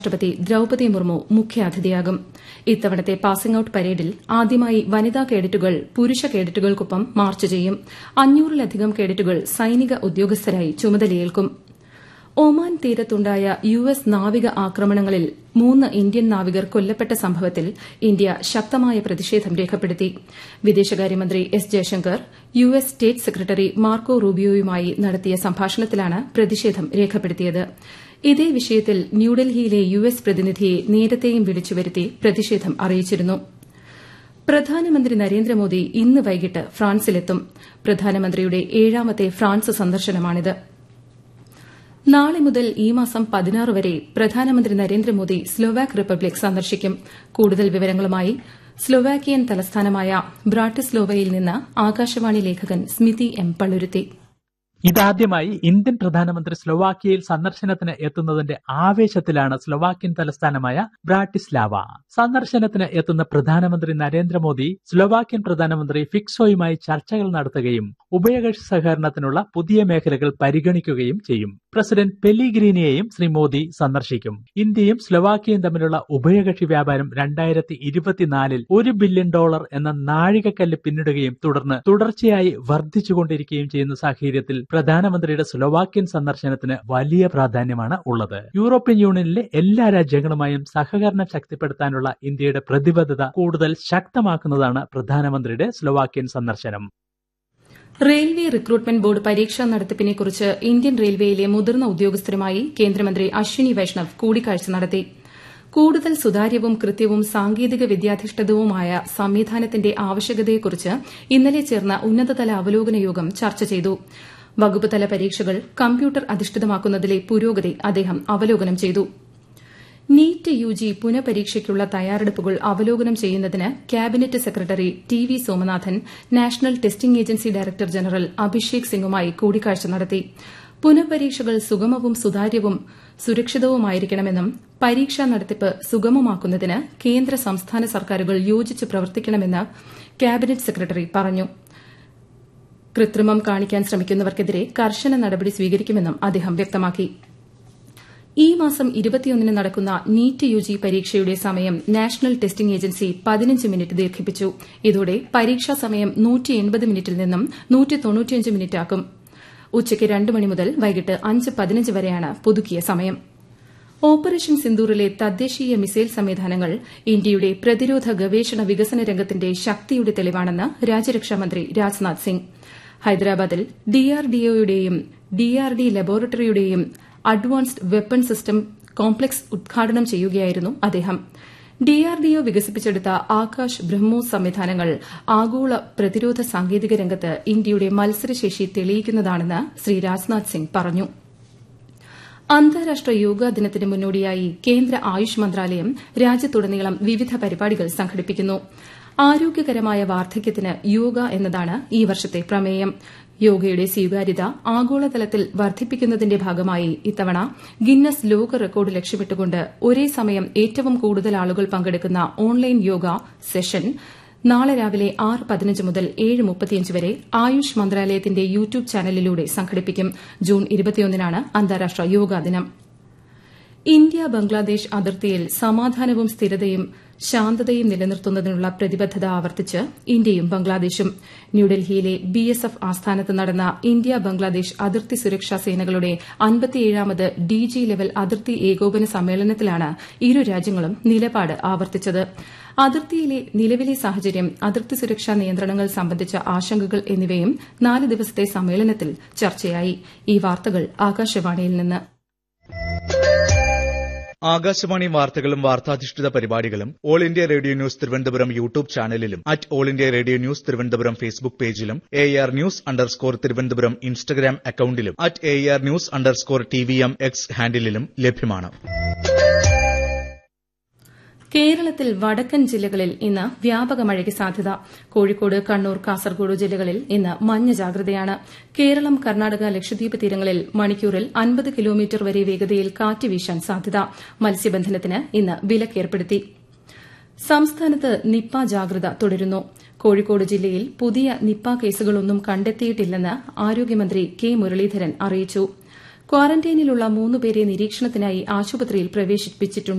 രാഷ്ട്രപതി ദ്രൌപദി മുർമു മുഖ്യാതിഥിയാകും. ഇത്തവണത്തെ പാസിംഗ് ഔട്ട് പരേഡിൽ ആദ്യമായി വനിതാ കേഡറ്റുകൾ പുരുഷ കേഡറ്റുകൾക്കൊപ്പം മാർച്ച് ചെയ്യും. 500-ലധികം കേഡറ്റുകൾ സൈനിക ഉദ്യോഗസ്ഥരായി ചുമതലയേൽക്കും. ഒമാൻ തീരത്തുണ്ടായ യുഎസ് നാവിക ആക്രമണങ്ങളിൽ 3 ഇന്ത്യൻ നാവികർ കൊല്ലപ്പെട്ട സംഭവത്തിൽ ഇന്ത്യ ശക്തമായ പ്രതിഷേധം രേഖപ്പെടുത്തി. വിദേശകാര്യമന്ത്രി S Jaishankar US state secretary Marco റൂബിയോയുമായി നടത്തിയ സംഭാഷണത്തിലാണ് പ്രതിഷേധം രേഖപ്പെടുത്തിയത്. ഇതേ വിഷയത്തിൽ ന്യൂഡൽഹിയിലെ യുഎസ് പ്രതിനിധിയെ നേരത്തെയും വിളിച്ചുവരുത്തി പ്രതിഷേധം അറിയിച്ചിരുന്നു. പ്രധാനമന്ത്രി നരേന്ദ്രമോദി ഇന്ന് വൈകിട്ട് ഫ്രാൻസിലെത്തും. പ്രധാനമന്ത്രിയുടെ 7ാമത്തെ ഫ്രാൻസ് സന്ദർശനമാണിത്. നാളെ മുതൽ ഈ മാസം 16 വരെ പ്രധാനമന്ത്രി നരേന്ദ്രമോദി സ്ലോവാക് റിപ്പബ്ലിക് സന്ദർശിക്കും. കൂടുതൽ വിവരങ്ങളുമായി സ്ലോവാക്കിയൻ തലസ്ഥാനമായ ബ്രാട്ടിസ്ലോവയിൽ നിന്ന് ആകാശവാണി ലേഖകൻ സ്മിതി എം പള്ളുരുത്തി. ഇതാദ്യമായി ഇന്ത്യൻ പ്രധാനമന്ത്രി സ്ലോവാക്യയിൽ സന്ദർശനത്തിന് എത്തുന്നതിന്റെ ആവേശത്തിലാണ് സ്ലോവാക്യൻ തലസ്ഥാനമായ ബ്രാട്ടിസ്ലാവ. സന്ദർശനത്തിന് എത്തുന്ന പ്രധാനമന്ത്രി നരേന്ദ്രമോദി സ്ലോവാക്യൻ പ്രധാനമന്ത്രി ഫിക്സോയുമായി ചർച്ചകൾ നടത്തുകയും ഉഭയകക്ഷി സഹകരണത്തിനുള്ള പുതിയ മേഖലകൾ പരിഗണിക്കുകയും ചെയ്യും. പ്രസിഡന്റ് പെലിഗ്രീനിയെയും ശ്രീ മോദി സന്ദർശിക്കും. ഇന്ത്യയും സ്ലോവാക്യയും തമ്മിലുള്ള ഉഭയകക്ഷി വ്യാപാരം 2024 $1 ബില്യൺ എന്ന നാഴികക്കല്ല് പിന്നിടുകയും തുടർന്ന് തുടർച്ചയായി വർദ്ധിച്ചുകൊണ്ടിരിക്കുകയും ചെയ്യുന്ന സാഹചര്യത്തിൽ പ്രധാനമന്ത്രിയുടെ സ്ലോവാക്യൻ സന്ദർശനത്തിന് വലിയ പ്രാധാന്യമാണ് ഉള്ളത്. യൂറോപ്യൻ യൂണിയനിലെ എല്ലാ രാജ്യങ്ങളുമായും സഹകരണം ശക്തിപ്പെടുത്താനുള്ള ഇന്ത്യയുടെ പ്രതിബദ്ധത കൂടുതൽ ശക്തമാക്കുന്നതാണ് പ്രധാനമന്ത്രിയുടെ സ്ലോവാക്യൻ സന്ദർശനം. റെയിൽവേ റിക്രൂട്ട്മെന്റ് ബോർഡ് പരീക്ഷാ നടത്തിപ്പിനെക്കുറിച്ച് ഇന്ത്യൻ റെയിൽവേയിലെ മുതിർന്ന ഉദ്യോഗസ്ഥരുമായി കേന്ദ്രമന്ത്രി അശ്വിനി വൈഷ്ണവ് കൂടിക്കാഴ്ച നടത്തി. കൂടുതൽ സുതാര്യവും കൃത്യവും സാങ്കേതിക വിദ്യാധിഷ്ഠിതവുമായ സംവിധാനത്തിന്റെ ആവശ്യകതയെക്കുറിച്ച് ഇന്നലെ ചേർന്ന ഉന്നതതല അവലോകന യോഗം ചർച്ച ചെയ്തു. വകുപ്പ് തല പരീക്ഷകൾ കമ്പ്യൂട്ടർ അധിഷ്ഠിതമാക്കുന്നതിലെ പുരോഗതി അദ്ദേഹം അവലോകനം ചെയ്തു. നീറ്റ് യുജി പുനഃപരീക്ഷയ്ക്കുള്ള തയ്യാറെടുപ്പുകൾ അവലോകനം ചെയ്യുന്നതിന് cabinet secretary T V Somanathan national testing agency director general Abhishek സിംഗുമായി കൂടിക്കാഴ്ച നടത്തി. പുനഃപരീക്ഷകൾ സുഗമവും സുതാര്യവും സുരക്ഷിതവുമായിരിക്കണമെന്നും പരീക്ഷാ നടത്തിപ്പ് സുഗമമാക്കുന്നതിന് കേന്ദ്ര സംസ്ഥാന സർക്കാരുകൾ യോജിച്ച് പ്രവർത്തിക്കണമെന്ന് ക്യാബിനറ്റ് സെക്രട്ടറി പറഞ്ഞു. കൃത്രിമം കാണിക്കാൻ ശ്രമിക്കുന്നവർക്കെതിരെ കർശന നടപടി സ്വീകരിക്കുമെന്നും അദ്ദേഹം വ്യക്തമാക്കി. ഈ മാസം 21-ന് നടക്കുന്ന നീറ്റ് യുജി പരീക്ഷയുടെ സമയം നാഷണൽ ടെസ്റ്റിംഗ് ഏജൻസി 15 മിനിറ്റ് ദീർഘിപ്പിച്ചു. ഇതോടെ പരീക്ഷാ സമയം 180 മിനിറ്റിൽ നിന്നും 195 മിനിറ്റാക്കും. ഉച്ചയ്ക്ക് 2 മണി മുതൽ വൈകിട്ട് 5:15 വരെയാണ് പുതുക്കിയ സമയം. ഓപ്പറേഷൻ സിന്ദൂറിലെ തദ്ദേശീയ മിസൈൽ സംവിധാനങ്ങൾ ഇന്ത്യയുടെ പ്രതിരോധ ഗവേഷണ വികസന രംഗത്തിന്റെ ശക്തിയുടെ തെളിവാണെന്ന് രാജ്യരക്ഷാമന്ത്രി രാജ്നാഥ് സിംഗ്. ഹൈദരാബാദിൽ ഡിആർഡിഒയുടെയും ഡിആർഡി ലബോറട്ടറിയുടെയും അഡ്വാൻസ്ഡ് വെപ്പൺ സിസ്റ്റം കോംപ്ലക്സ് ഉദ്ഘാടനം ചെയ്യുകയായിരുന്നു അദ്ദേഹം. ഡിആർഡിഒ വികസിപ്പിച്ചെടുത്ത ആകാശ് ബ്രഹ്മോസ് സംവിധാനങ്ങൾ ആഗോള പ്രതിരോധ സാങ്കേതിക രംഗത്ത് ഇന്ത്യയുടെ മത്സരശേഷി തെളിയിക്കുന്നതാണെന്ന് ശ്രീ രാജ്നാഥ് സിംഗ് പറഞ്ഞു. അന്താരാഷ്ട്ര യോഗാ ദിനത്തിന് മുന്നോടിയായി കേന്ദ്ര ആയുഷ് മന്ത്രാലയം രാജ്യത്തുടനീളം വിവിധ പരിപാടികൾ സംഘടിപ്പിക്കുന്നു. ആരോഗ്യകരമായ വാർദ്ധക്യത്തിന് യോഗ എന്നതാണ് ഈ വർഷത്തെ പ്രമേയം. യോഗയുടെ സ്വീകാര്യത ആഗോളതലത്തിൽ വർദ്ധിപ്പിക്കുന്നതിന്റെ ഭാഗമായി ഇത്തവണ ഗിന്നസ് ലോക റെക്കോർഡ് ലക്ഷ്യമിട്ടുകൊണ്ട് ഒരേ സമയം ഏറ്റവും കൂടുതൽ ആളുകൾ പങ്കെടുക്കുന്ന ഓൺലൈൻ യോഗ സെഷൻ നാളെ രാവിലെ 6:15 മുതൽ 7:35 വരെ ആയുഷ് മന്ത്രാലയത്തിന്റെ യൂട്യൂബ് ചാനലിലൂടെ സംഘടിപ്പിക്കും. ജൂൺ 21-നാണ് അന്താരാഷ്ട്ര യോഗാ ദിനം. ഇന്ത്യ ബംഗ്ലാദേശ് അതിർത്തിയിൽ സമാധാനവും സ്ഥിരതയും ശാന്തതയും നിലനിർത്തുന്നതിനുള്ള പ്രതിബദ്ധത ആവർത്തിച്ച് ഇന്ത്യയും ബംഗ്ലാദേശും. ന്യൂഡൽഹിയിലെ ബിഎസ്എഫ് ആസ്ഥാനത്ത് നടന്ന ഇന്ത്യ ബംഗ്ലാദേശ് അതിർത്തി സുരക്ഷാ സേനകളുടെ 57ാമത് ഡിജി ലെവൽ അതിർത്തി ഏകോപന സമ്മേളനത്തിലാണ് ഇരു രാജ്യങ്ങളും നിലപാട് ആവർത്തിച്ചത്. അതിർത്തിയിലെ നിലവിലെ സാഹചര്യം, അതിർത്തി സുരക്ഷാ നിയന്ത്രണങ്ങൾ സംബന്ധിച്ച ആശങ്കകൾ എന്നിവയും 4 ദിവസത്തെ സമ്മേളനത്തിൽ ചർച്ചയായി. ഈ വാർത്തകൾ ആകാശവാണിയിൽ നിന്ന്. ആകാശവാണി വാർത്തകളും വാർത്താധിഷ്ഠിത പരിപാടികളും all India radio news Thiruvananthapuram YouTube ചാനലിലും all India radio news Thiruvananthapuram Facebook പേജിലും AR ന്യൂസ് _തിരുവനന്തപുരം ഇൻസ്റ്റഗ്രാം അക്കൌണ്ടിലും AR ന്യൂസ് _TVM X ഹാൻഡിലും ലഭ്യമാണ്. കേരളത്തിൽ വടക്കൻ ജില്ലകളിൽ ഇന്ന് വ്യാപക മഴയ്ക്ക് സാധ്യത. കോഴിക്കോട്, കണ്ണൂർ, കാസർഗോഡ് ജില്ലകളിൽ ഇന്ന് മഞ്ഞ ജാഗ്രതയാണ്. കേരളം, കർണാടക, ലക്ഷദ്വീപ് തീരങ്ങളിൽ മണിക്കൂറിൽ 50 കിലോമീറ്റർ വരെ വേഗതയിൽ കാറ്റ് വീശാൻ സാധ്യത. മത്സ്യബന്ധനത്തിന് ഇന്ന് വിലക്കേർപ്പെടുത്തി. സംസ്ഥാനത്ത് നിപ്പ ജാഗ്രത തുടരുന്നു. കോഴിക്കോട് ജില്ലയിൽ പുതിയ നിപ്പ കേസുകളൊന്നും കണ്ടെത്തിയിട്ടില്ലെന്ന് ആരോഗ്യമന്ത്രി കെ മുരളീധരൻ അറിയിച്ചു. ക്വാറന്റൈനിലുള്ള 3 പേരെ നിരീക്ഷണത്തിനായി ആശുപത്രിയിൽ പ്രവേശിപ്പിച്ചിട്ടുണ്ട്.